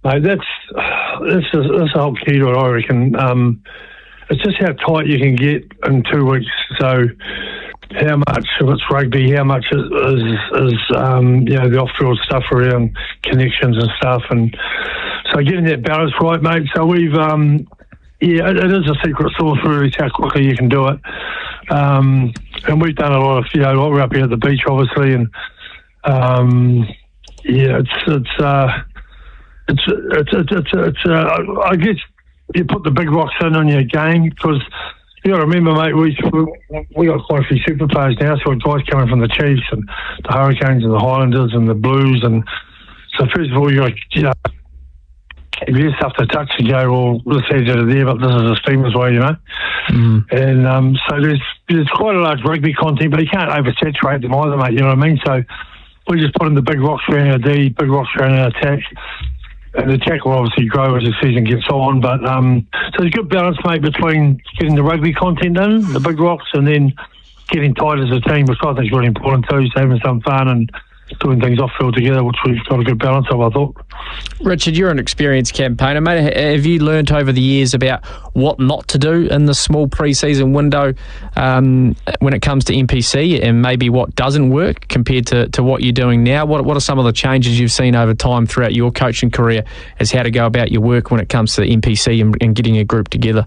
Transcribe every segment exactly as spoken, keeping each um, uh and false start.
Mate, that's that's the, that's the whole key to it, I reckon. Um, it's just how tight you can get in two weeks. So how much of it's rugby, how much is, is, is um, you know, the off-field stuff around connections and stuff. And so getting that balance right, mate. So we've, um, yeah, it, it is a secret sauce really, how quickly you can do it. Um, and we've done a lot of, you know, we're up here at the beach, obviously, and um, yeah, it's, it's, uh, It's, it's, it's, it's, it's uh, I guess you put the big rocks in on your game because you got to remember, mate, we, we got quite a few super players now, so we've got guys coming from the Chiefs and the Hurricanes and the Highlanders and the Blues. And so, first of all, you got to, you know, give your stuff to touch and go, well, this is out of there, but this is a steamer's way, you know. Mm. And um, so there's, there's quite a large rugby content, but you can't oversaturate them either, mate, you know what I mean? So we just put in the big rocks around our D, big rocks around our attack. And the attack will obviously grow as the season gets on, but um, so there's a good balance, mate, between getting the rugby content in, the big rocks, and then getting tight as a team, which I think is really important too, so having some fun and doing things off-field together, which we've got a good balance of, I thought. Richard, you're an experienced campaigner, mate. Have you learnt over the years about what not to do in the small pre-season window um, when it comes to N P C and maybe what doesn't work compared to, to what you're doing now? What, what are some of the changes you've seen over time throughout your coaching career as how to go about your work when it comes to the N P C and, and getting a group together?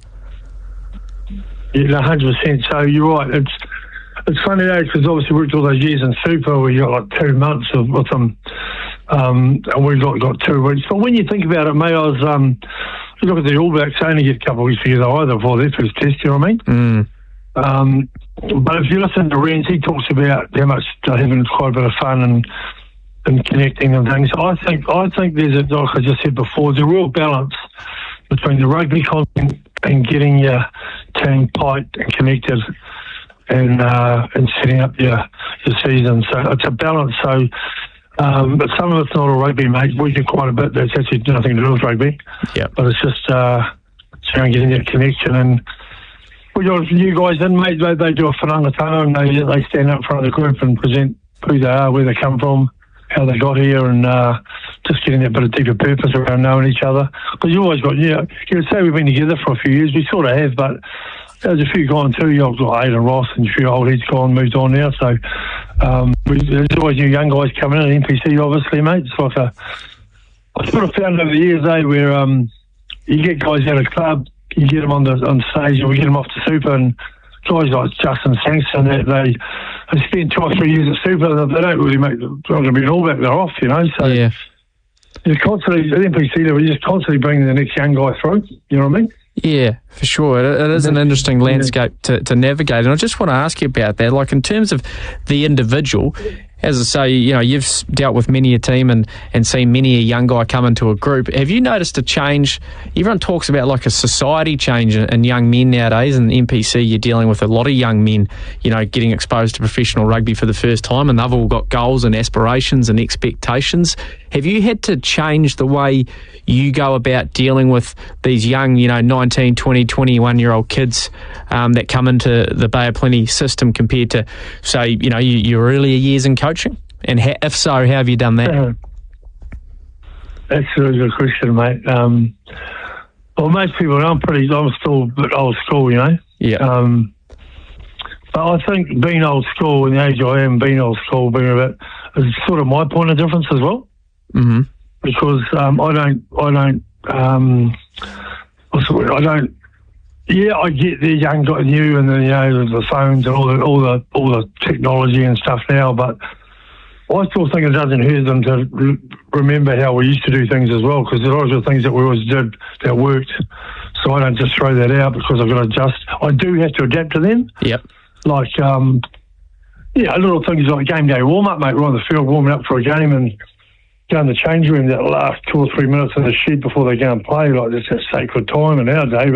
Yeah, one hundred percent. So you're right. It's It's funny though, because obviously we worked all those years in Super, we got like two months of, with them, um, and we've got, got two weeks. But when you think about it, mate, I was, um, you look at the All Blacks, they only get a couple of weeks together either before their first test, you know what I mean? Mm. Um, but if you listen to Renz, he talks about how much they're having quite a bit of fun and, and connecting and things. I think, I think there's, a, like I just said before, there's a real balance between the rugby content and getting your team tight and connected. And uh, and setting up your your season, so it's a balance. So, um, but some of it's not all rugby, mate. We do quite a bit. That's actually nothing to do with rugby. Yeah. But it's just uh, trying getting that connection. And we got you guys in, mate. They, they do a whanangatanga and they they stand up in front of the group and present who they are, where they come from, how they got here, and uh, just getting that bit of deeper purpose around knowing each other. Because you always got, yeah, you would say we've been together for a few years. We sort of have, but. There's a few gone too. You've got Aidan Ross and a few old heads gone, moved on now. So um, we, there's always new young guys coming in at N P C, obviously, mate. It's like a, I sort of found over the years, eh, where um, you get guys out of club, you get them on the on stage, and we get them off to Super, and guys like Justin Sangston, they, they, they spend two or three years at Super, and they don't really make, they're not going to be an All Black, they're off, you know. So yeah. You're constantly, at N P C level, you're just constantly bringing the next young guy through, you know what I mean? Yeah, for sure. It, it is an interesting landscape to, to navigate. And I just want to ask you about that. Like, in terms of the individual, as I say, you know, you've dealt with many a team and, and seen many a young guy come into a group. Have you noticed a change? Everyone talks about like a society change in, in young men nowadays. And N P C, you're dealing with a lot of young men, you know, getting exposed to professional rugby for the first time, and they've all got goals and aspirations and expectations. Have you had to change the way you go about dealing with these young, you know, nineteen, twenty, twenty-one-year-old kids um, that come into the Bay of Plenty system compared to, say, you know, you, your earlier years in coaching? And ha- if so, how have you done that? Uh, that's a really good question, mate. Um, well, most people, I'm pretty, I'm still a bit old school, you know? Yeah. Um, but I think being old school, in the age I am, being old school, being a bit, is sort of my point of difference as well. Mm-hmm. Because um, I don't, I don't, um, what's the word? I don't. Yeah, I get the young got new and the you know the phones and all the all the all the technology and stuff now, but I still think it doesn't hurt them to re- remember how we used to do things as well, because there are lots of things that we always did that worked. So I don't just throw that out because I've got to adjust. I do have to adapt to them. Yep. Like, um, yeah, little things like game day warm up, mate. We're on the field warming up for a game and go in the change room that last two or three minutes in the shed before they go and play. Like, that's a sacred time in our day.